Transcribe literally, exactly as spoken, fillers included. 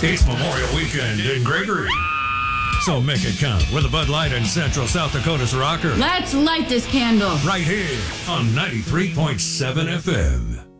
It's Memorial Weekend in Gregory. So make it count with a Bud Light and Central South Dakota's rocker. Let's light this candle. Right here on ninety-three point seven F M.